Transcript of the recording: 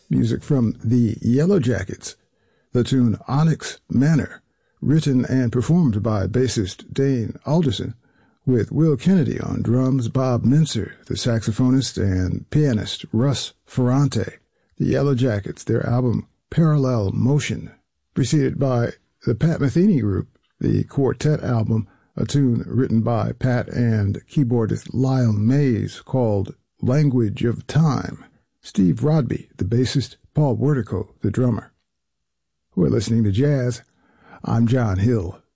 Music from the Yellowjackets, the tune Onyx Manor, written and performed by bassist Dane Alderson, with Will Kennedy on drums, Bob Mincer, the saxophonist, and pianist Russ Ferrante. The Yellowjackets, their album Parallel Motion, preceded by the Pat Metheny Group, the Quartet album, a tune written by Pat and keyboardist Lyle Mays called Language of Time. Steve Rodby, the bassist, Paul Wertico, the drummer. We're listening to jazz. I'm John Hill.